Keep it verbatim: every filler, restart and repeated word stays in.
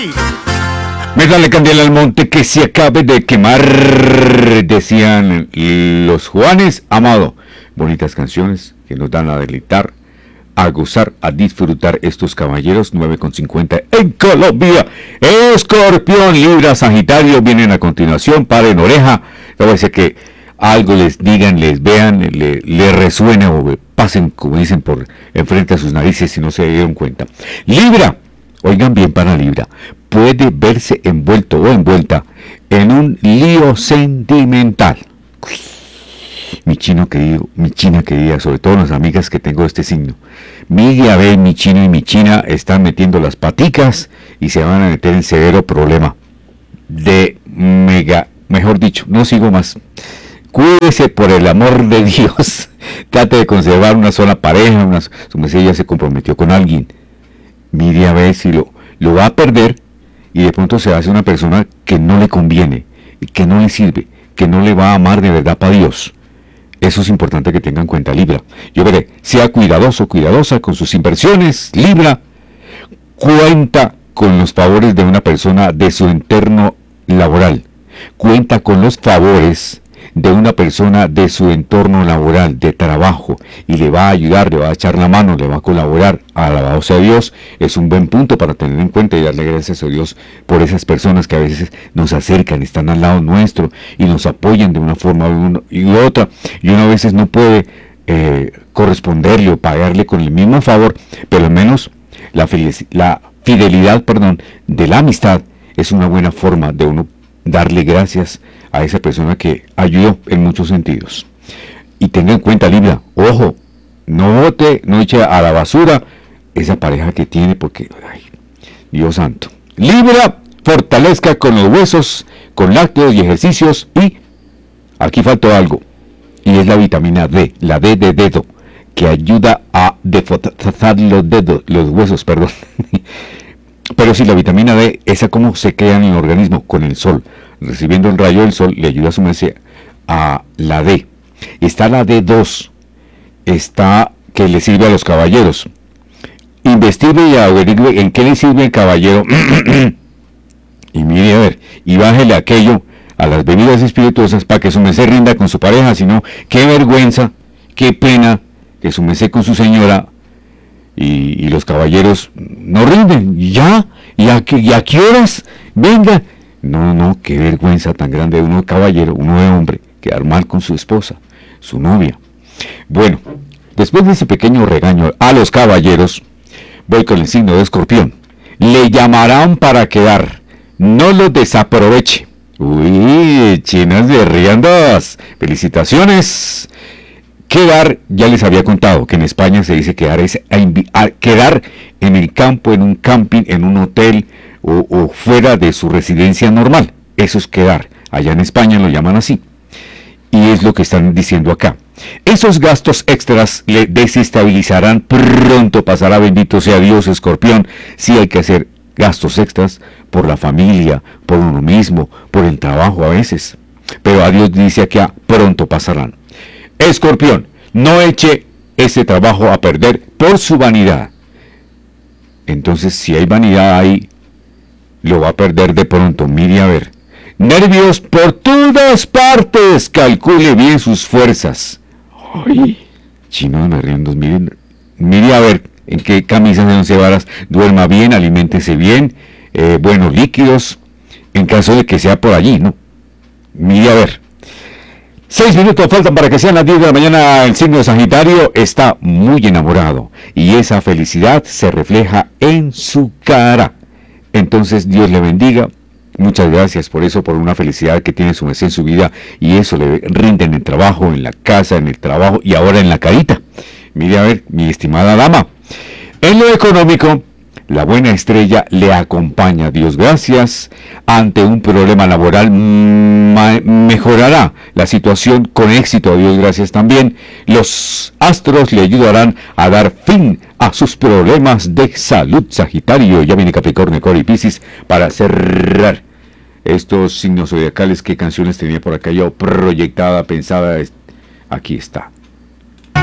sí. Métale candela al monte que se acabe de quemar, decían los Juanes Amado. Bonitas canciones que nos dan a deleitar, a gozar, a disfrutar estos caballeros. Nueve con cincuenta en Colombia. Escorpión, Libra, Sagitario vienen a continuación. Paren oreja. No va a ser que algo les digan, les vean, le, le resuene o pasen, como dicen, por enfrente a sus narices si no se dieron cuenta. Libra, oigan bien para Libra, puede verse envuelto o envuelta en un lío sentimental. Uy, mi chino querido, mi china querida, sobre todo las amigas que tengo de este signo. Mire a ver, mi chino y mi china están metiendo las paticas y se van a meter en severo problema. De mega, mejor dicho, no sigo más. Cuídese por el amor de Dios. Trate de conservar una sola pareja. Una, su merced ya se comprometió con alguien. Mire a ver si lo, lo va a perder y de pronto se hace una persona que no le conviene, que no le sirve, que no le va a amar de verdad para Dios. Eso es importante que tenga en cuenta, Libra. Yo veré, sea cuidadoso, cuidadosa con sus inversiones, Libra. Cuenta con los favores de una persona de su entorno laboral. Cuenta con los favores de una persona de su entorno laboral, de trabajo, y le va a ayudar, le va a echar la mano, le va a colaborar. Alabado sea Dios. Es un buen punto para tener en cuenta y darle gracias a Dios por esas personas que a veces nos acercan, están al lado nuestro y nos apoyan de una forma y otra, y uno a veces no puede eh, corresponderle o pagarle con el mismo favor, pero al menos la, la fidelidad, perdón, de la amistad es una buena forma de uno darle gracias a esa persona que ayudó en muchos sentidos. Y tenga en cuenta, Libra, ojo, no bote, no eche a la basura esa pareja que tiene, porque, ay, Dios santo. Libra, fortalezca con los huesos, con lácteos y ejercicios, y aquí faltó algo, y es la vitamina D, la D de dedo, que ayuda a desforzar los dedos, los huesos, perdón. Pero si la vitamina D, esa como se queda en el organismo con el sol, recibiendo el rayo del sol, le ayuda a sumarse a la D. Está la D dos, está que le sirve a los caballeros. Investigue y averigüe en qué le sirve el caballero. Y mire a ver, y bájele aquello a las bebidas espirituosas para que su merced rinda con su pareja, sino qué vergüenza, qué pena que su merced con su señora y, y los caballeros no rinden. Ya, y a, y a qué horas, venga. No, no, qué vergüenza tan grande de uno de caballero, uno de hombre, quedar mal con su esposa, su novia. Bueno, después de ese pequeño regaño a los caballeros, voy con el signo de Escorpión. Le llamarán para quedar, no lo desaproveche. Uy, chinas de riendas, felicitaciones. Quedar, ya les había contado que en España se dice quedar es a invi- a quedar en el campo, en un camping, en un hotel, O, o fuera de su residencia normal. Eso es quedar. Allá en España lo llaman así. Y es lo que están diciendo acá. Esos gastos extras le desestabilizarán. Pronto pasará, bendito sea Dios, Escorpión. Sí hay que hacer gastos extras por la familia, por uno mismo, por el trabajo a veces. Pero a Dios dice acá, pronto pasarán. Escorpión, no eche ese trabajo a perder por su vanidad. Entonces, si hay vanidad ahí, lo va a perder de pronto. Mire a ver. Nervios por todas partes. Calcule bien sus fuerzas. Ay, chino me riendo. Mire, mire a ver en qué camisas de once varas. Duerma bien, aliméntese bien. Eh, buenos líquidos. En caso de que sea por allí, ¿no? Mire a ver. Seis minutos faltan para que sean las diez de la mañana. El signo de Sagitario está muy enamorado. Y esa felicidad se refleja en su cara. Entonces Dios le bendiga, muchas gracias por eso, por una felicidad que tiene su merced en su vida, y eso le rinde en el trabajo, en la casa, en el trabajo y ahora en la carita. Mire a ver, mi estimada dama, en lo económico, la buena estrella le acompaña, Dios gracias. Ante un problema laboral mejorará la situación con éxito, Dios gracias también. Los astros le ayudarán a dar fin a sus problemas de salud, Sagitario. Ya viene Capricornio, Cor y Piscis para cerrar estos signos zodiacales. ¿Qué canciones tenía por acá yo proyectada, pensada? Aquí está.